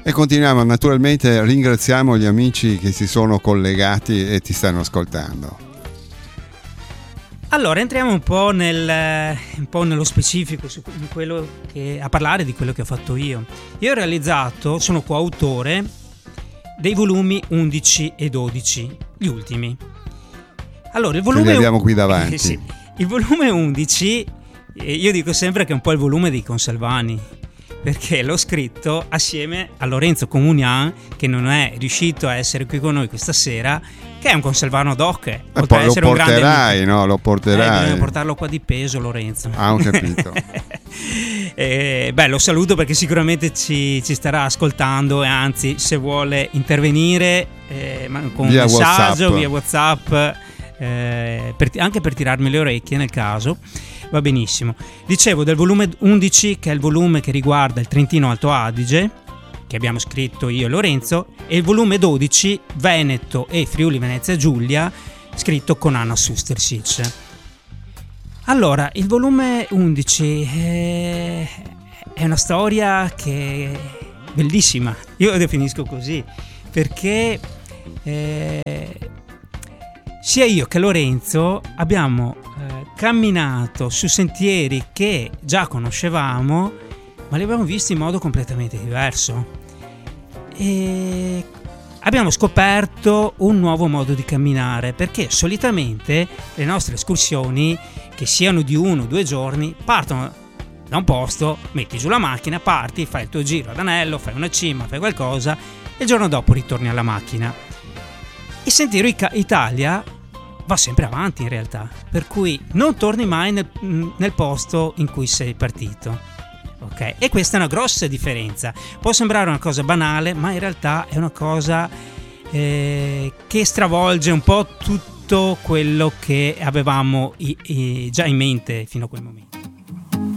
E continuiamo, naturalmente ringraziamo gli amici che si sono collegati e ti stanno ascoltando. Allora, entriamo un po' nello specifico in quello a parlare di quello che ho fatto io. Io ho realizzato, sono coautore dei volumi 11 e 12, gli ultimi. Allora, il volume li abbiamo qui davanti. Sì, il volume 11, io dico sempre che è un po' il volume dei Consalvani, perché l'ho scritto assieme a Lorenzo Comunian, che non è riuscito a essere qui con noi questa sera, che è un consalvano doc. E poi lo porterai, no? Lo porterai. Bisogna portarlo qua di peso, Lorenzo. Ah, ho capito. Lo saluto perché sicuramente ci starà ascoltando, e anzi, se vuole intervenire con via un messaggio, WhatsApp. via WhatsApp, anche per tirarmi le orecchie nel caso, va benissimo. Dicevo del volume 11, che è il volume che riguarda il Trentino Alto Adige, che abbiamo scritto io e Lorenzo, e il volume 12, Veneto e Friuli Venezia Giulia, scritto con Anna Sustersic. Allora, il volume 11 è una storia che è bellissima, io la definisco così, perché sia io che Lorenzo abbiamo camminato su sentieri che già conoscevamo, ma li abbiamo visti in modo completamente diverso, e abbiamo scoperto un nuovo modo di camminare, perché solitamente le nostre escursioni, che siano di 1 o 2 giorni, partono da un posto, metti giù la macchina, parti, fai il tuo giro ad anello, fai una cima, fai qualcosa e il giorno dopo ritorni alla macchina. Il Sentiero Italia va sempre avanti in realtà, per cui non torni mai nel posto in cui sei partito. Ok? E questa è una grossa differenza. Può sembrare una cosa banale, ma in realtà è una cosa che stravolge un po' tutto quello che avevamo già in mente fino a quel momento.